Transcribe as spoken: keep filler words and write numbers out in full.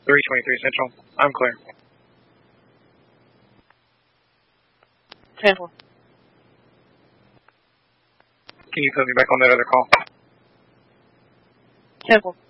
three twenty-three Central. I'm clear. Central. Can you put me back on that other call? Central.